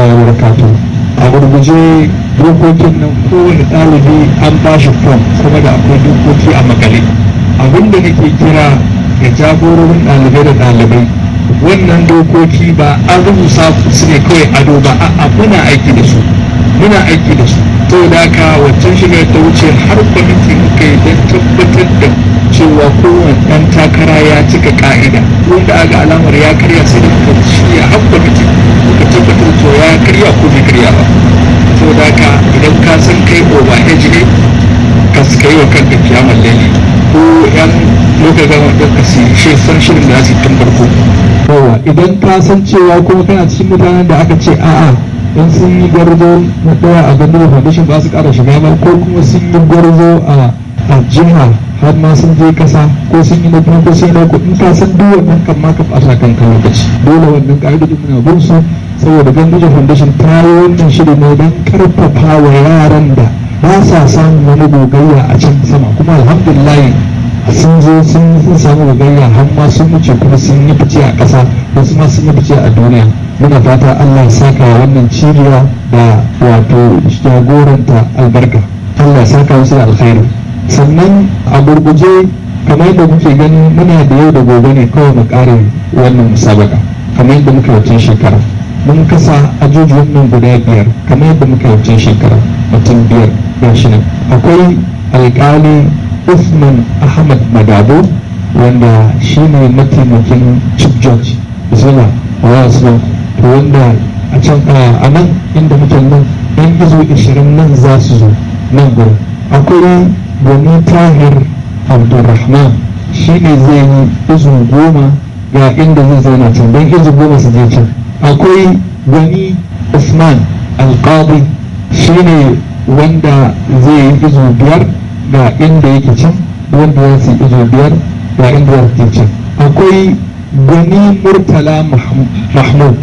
ta'ala wa barakatuh. A gurguje dokokin nan kowane ɗalibi an ba shi fom kuma da akwai dokoki a makale. Abin da nake kira ga jagororin ɗalibai da ɗalibai, wannan dokoki ba an rubuta su ne kawai ado ba, a'a muna aiki da su. To da ka wancan shigar ta wuce har kwamiti muka yi don tabbatar da cewa kowane ɗan takara ya cika ka'ida, wanda aga alamar ya karya sai da muka shirya har kwamiti muka tabbatar to ya karya ko bai karya ba. To da ka idan ka san kai overage ne ka yi wa kanka kiyamar laili, ko yan lokacin gama da ka san shirin da za su yi tun farko. Idan ka san cewa kuma kana cikin mutanen da aka ce a'a in sun yi gwarzo na ɗaya a gandun foundation ba su ƙara shiga ba, ko kuma sun yi gwarzo a jiha har ma sun je kasa, ko sun yi na biyu ko sun yi na uku, in ka san duk wannan kan ma ka ɓata kanka lokaci. Dole wannan ƙa'idodin muna bin su, saboda gandun foundation ta yi wannan shiri ne don karfafa wa yaran da ba sa samun wani gogayya a can sama, kuma alhamdulillah sun zo sun samu gogayya har ma sun wuce kuma sun yi fice a ƙasa, wasu ma sun yi fice a duniya. Muna fata Allah ya saka wannan cibiya da wato jagoranta albarka, Allah ya saka musu da alkhairi. Sannan a gurguje kamar yadda muke gani muna da yau da gobe ne kawai mu kare wannan musabaka, kamar yadda muka wancan shekara mun kasa ajujuwan nan guda 5 kamar yadda muka wancan shekara, mutum 5 gashi nan. Akwai alƙali Usman Ahmad Madabo wanda shine mataimakin chief judge bismillah wa asma, to wanda a can a nan inda muke nan yan izo 20 nan za su zo nan gurin. Akwai Gwani Tahir Abdulrahman shi ne zai yi izo 10 ga inda zai zauna can don izo 10 su je can. Akwai Gwani Usman Alqadi shi ne wanda zai yi izo 5 ga inda yake can, wanda ya su izo 5 ga inda ya ke can. Akwai Gwani Murtala Mahmud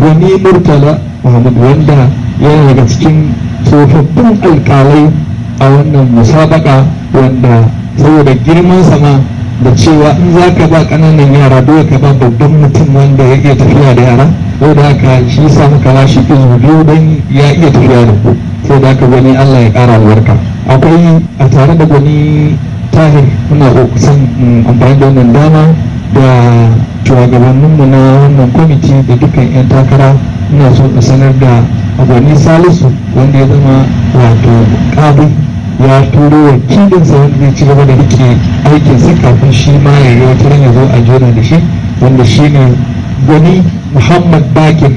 wanda yana daga cikin tsofaffin alkalai a wannan musabaka, wanda saboda girman sama da cewa in za ka ba ƙananan yara dole ka ba babban mutum wanda ya iya tafiya da yara, saboda haka shi sa muka ba shi izu 2 don ya iya tafiya da ku, saboda haka Gwani Allah ya ƙara albarka. Akwai a tare da Gwani Tahir muna son amfani da wannan dama da shugabanninmu na wannan kwamiti da dukkan 'yan takara, ina so na sanar da Gwani Salisu wanda ya zama wato ƙabi ya turo wakilinsa wanda zai ci gaba da rike aikinsa kafin shi ma ya yi wata ya zo a jona da shi, wanda shi ne Gwani Muhammad Bakir,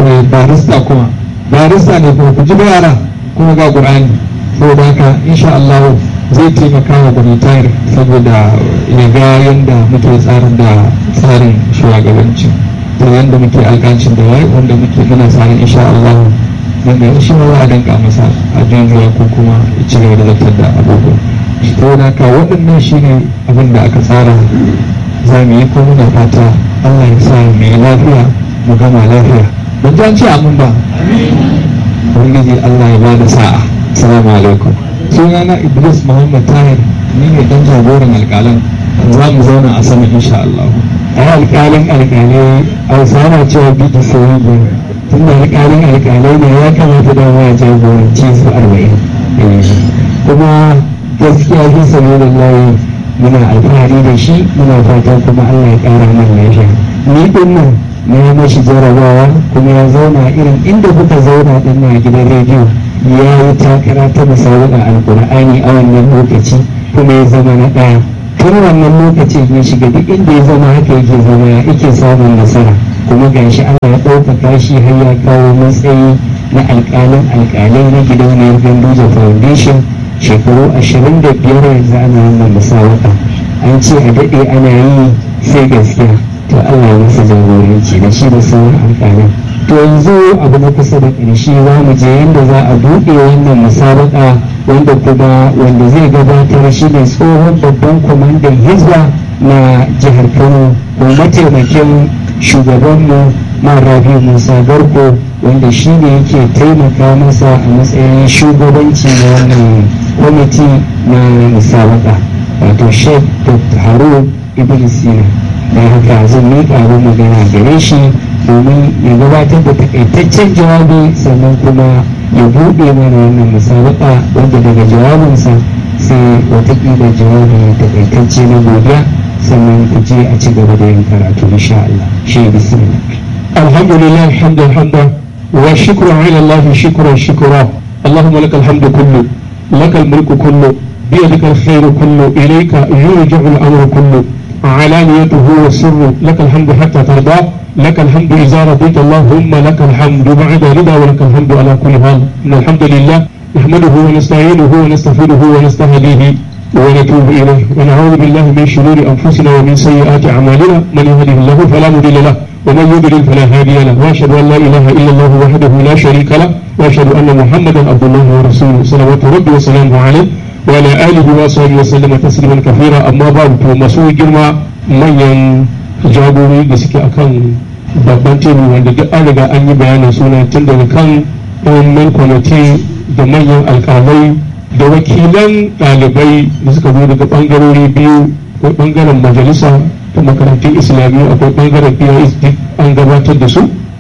barista ne kuma ku ji yara kuma ga Qur'ani, saboda haka insha Allah zai taimaka wa Gwani Tahir saboda ya ga yadda muke tsarin shugabancin da yadda muke alƙancin da wanda muke muna tsarin insha Allah nan da shi ma a danka masa a jinjuwa ko kuma ya ci gaba da zartar da abubuwa. Saboda haka waɗannan shi ne abin da aka tsara za mu yi, ko muna fata Allah ya sa mu yi lafiya mu gama lafiya. Ban ji an ce amin ba. Ubangiji Allah ya bada sa'a. Assalamu alaikum. Sunana Idris Muhammad Tahir, ni ne dan jagoran alƙalan, za mu zauna a sama insha Allah. Alƙalin alƙalai Hausawa cewa biki sauyi ne, tunda alƙalin alƙalai ne ya kamata da ya jagoranci su 40. Kuma gaskiya fi sabilillahi muna alfahari da shi, muna fatan kuma Allah ya ƙara mana lafiya. Ni din nan na mashi jarabawa kuma ya zauna irin inda kuka zauna din a gidan rediyo, ya yi takara ta musabaqar alƙur'ani a wannan lokaci kuma ya zama na ɗaya. Tun wannan lokacin ya shiga duk inda ya zama haka yake zama yake samun nasara, kuma gashi Allah ya ɗaukaka shi har ya kawo matsayi na alƙalin alƙalai na gidauniyar Ganduje Foundation. Shekaru 25 yanzu ana wannan musabaka, an ce a daɗe ana yi sai gaskiya, to Allah ya masa jagoranci da shi da sauran alƙalai. To yanzu abu na kusa da ƙarshe za mu je yadda za a buɗe wannan musabaka, wanda zai gabatar shi ne tsohon babban kwamandan Hizba na jihar Kano ko mataimakin shugabanmu Rabi Musa Garko, wanda shi ne yake taimaka masa a matsayin shugabanci na wannan kwamiti na musabaka, wato Sheikh Dr. Harun Ibn Sina. Da haka zan miƙa abin magana gare shi domin ya gabatar da takaitaccen jawabi sannan kuma ya buɗe mana wannan musabaka wanda daga jawabinsa sai watakila jawabi takaitacce na godiya sannan ku je a ci gaba da yin karatu insha Allah. Shi bismillah. Alhamdulillah hamdan wa shukru ala Allah shukra Allahumma lakal hamdu kullu lakal mulku kullu biyadika alkhairu kullu ilayka yurja'u al-amru kullu علانيته والسر لك الحمد حتى ترضى لك الحمد إذا رضيت اللهم لك الحمد بعد رضا ولك الحمد على كل حال إن الحمد لله نحمده ونستعينه ونستغفره ونستهديه ونتوب إليه ونعوذ بالله من شرور أنفسنا ومن سيئات أعمالنا من يهده الله فلا مضل له ومن يضلل فلا هادي له وأشهد أن لا إله إلا الله وحده لا شريك له وأشهد أن محمدا عبد الله ورسوله صلوات ربي وسلامه عليه وعلى آله وصحبه وسلم تسليما كثيرا أما بعد masu girma manyan jagorori da suke akan babban tebur wanda duk an riga an yi bayanin suna tun daga kan ɗan kwamiti da manyan alƙalai da wakilan ɗalibai da suka zo daga ɓangarori biyu ko ɓangaren majalisa ta makarantun islamiyya akwai ɓangaren PISD an gabatar da su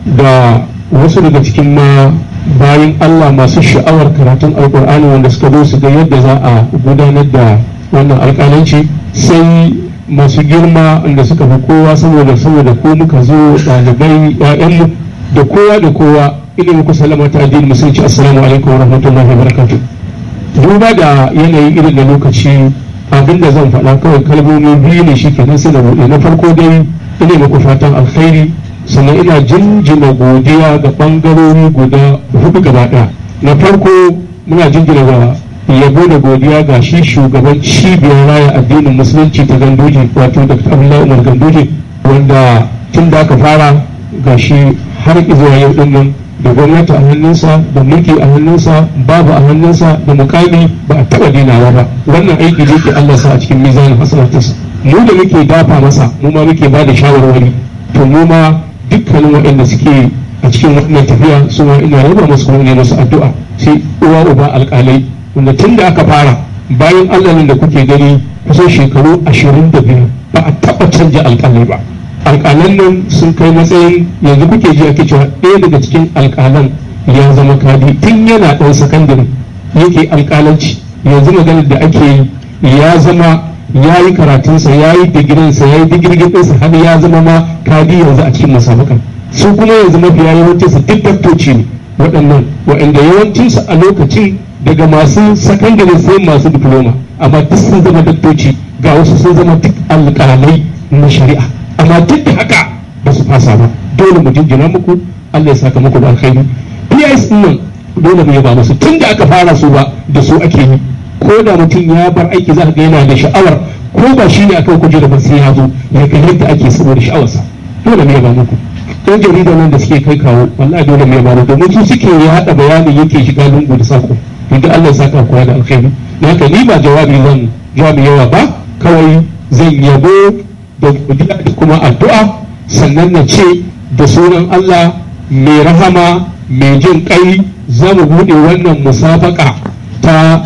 da wasu daga cikin ma bayan Allah masu sha'awar karatun alkur'ani wanda suka zo su ga yadda za a gudanar da wannan alƙalanci sai masu girma da suka fi kowa saboda ko muka zo ɗalibai ƴaƴanmu da kowa ina muku salama ta addini musulunci assalamu alaikum wa rahmatullahi wa barakatuh. Duba da yanayi irin da lokaci abinda zan faɗa kawai kalmomi biyu ne shi kenan sai da buɗe. Na farko dai ina muku fatan alkhairi sannan ina jinjina godiya ga bangarori guda hudu gaba ɗaya. Na farko muna jinjina ga yabo da godiya ga shi shugaban cibiyar raya addinin musulunci ta Ganduje wato Dr. Abdullahi Umar Ganduje wanda tun da aka fara ga shi har zuwa yau din nan da gwamnati a hannunsa da mulki a hannunsa babu a hannunsa da mukami ba a taɓa dinawa ba. Wannan aiki ne ke Allah sa a cikin mizanin hasanatinsa. Mu da muke dafa masa mu ma muke ba da shawarwari to mu ma dukkanin waɗanda suke a cikin wannan tafiya su ma ina raba musu kuma ne musu addu'a sai uwa uba alƙalai wanda tun da aka fara bayan Allah nan da kuke gani kusan shekaru 25 ba a taɓa canja alƙalai ba. Alƙalan nan sun kai matsayin yanzu kuke ji ake cewa ɗaya daga cikin alƙalan ya zama kadi tun yana ɗan sakandare yake alƙalanci yanzu maganar da ake yi ya zama ya yi karatunsa ya yi digirinsa ya yi digirginsa har ya zama ma kadi yanzu a cikin masabakan su kuma yanzu mafiya yawancinsu duk daktoci ne waɗannan waɗanda yawancinsu a lokacin daga masu sakandare sai masu diploma amma duk sun zama daktoci ga wasu sun zama duk alƙalai na shari'a amma duk da haka ba su fasa ba. Dole mu jinjina muku Allah ya saka muku da alkhairi. PIS din nan dole mu yaba musu tun da aka fara su ba da su ake yi ko da mutum ya bar aiki za ka ga yana da sha'awar ko ba shi ne akan kujera ba sai ya zo ya ga yadda ake saboda sha'awarsa. Dole mu yaba muku. Ɗan jarida nan da suke kai kawo wallahi dole mu yaba muku domin su suke ya haɗa bayanin yake shiga lungu da sako. Idan Allah ya saka kowa da alkhairi. Da haka ni ba jawabi yawa ba kawai zan yabo da godiya da kuma addu'a sannan na ce da sunan Allah mai rahama mai jin kai za mu buɗe wannan musabaka ta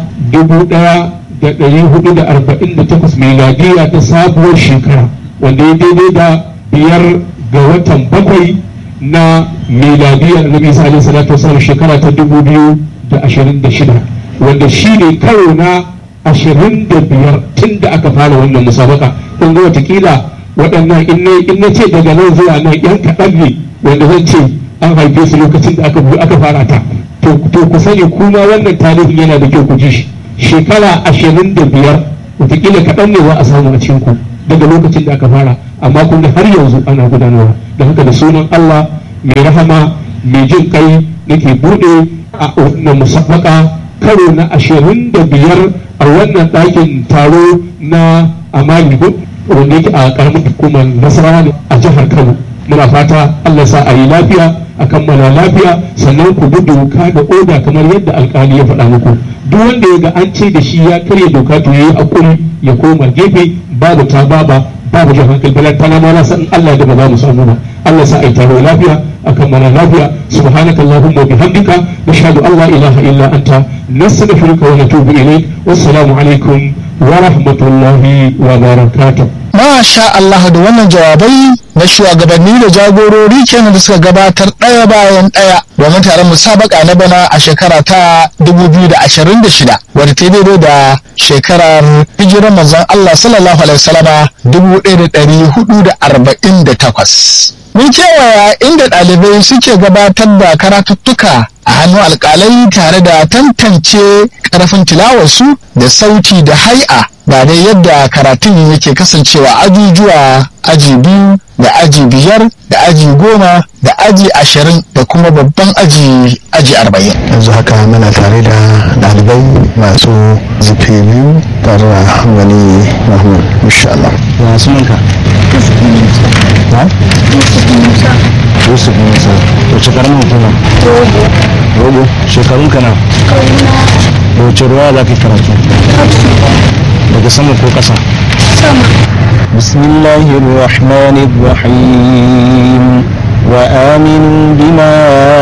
1448 miladiya ta sabuwar shekara wanda ya daidai da 5 ga watan 7 na miladiyar Nabi Isa alaihi salatu wasallam shekara ta 2026 wanda shi ne karo na 25 tun da aka fara wannan musabaka. Kun ga watakila waɗannan in na ce daga nan zuwa nan yan kaɗan ne wanda zan ce an haife su lokacin da aka fara ta to ku sani kuma wannan tarihin yana da kyau ku ji shi. Shekara 25 watakila kaɗan ne za a samu a cikin ku daga lokacin da aka fara amma kun har yanzu ana gudanarwa. Da haka da sunan Allah mai rahama mai jin kai nake buɗe a wannan musabaka karo na 25 a wannan ɗakin taro na Amali wanda yake a ƙaramin hukumar Nasarawa ne a jihar Kano. Muna fata Allah sa a yi lafiya a kammala lafiya sannan ku bi doka da oda kamar yadda alƙali ya faɗa muku. Duk wanda ya ga an ce da shi ya karya doka to yayi hakuri ya koma gefe babu ta babu jan hankali balan tana ma na san Allah da ba za mu samu ba. Allah sa a yi taro lafiya a kammala lafiya. Subhanakallahumma wa bihamdika nashhadu an la ilaha illa anta nastaghfiruka wa natubu ilayk. Wassalamu alaikum wa rahmatullahi wa barakatuh. Masha Allah, da wannan jawabai na shugabanni da jagorori kenan da suka gabatar ɗaya bayan ɗaya domin taron musabaka na bana a shekara ta 2026 wadda ta daidai da shekarar hijirar manzon Allah sallallahu alaihi wasallama 1448. Mun kewaya inda ɗalibai suke gabatar da karatuttuka a hannun alƙalai tare da tantance ƙarfin tilawarsu da sauti da hai'a ba dai yadda karatun yake kasancewa ajujuwa aji 2 da aji 5 da aji 10 da aji 20 da kuma babban aji 40. Yanzu haka muna tare da ɗalibai masu zufi biyu tare da wani mahmud insha Allah. Ya sunanka? Yusuf Musa. Wace karamin hukuma? Rogo. Shekarunka na? Wace ruwa za ka karatu? daga sama ko ƙasa? sama. Bismillahir Rahmanir Rahim wa aminu bima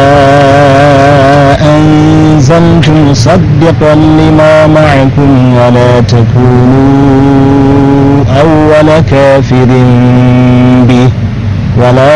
anzaltu musaddiqan lima ma'akum wa la takunu awwala kafirin bih wa la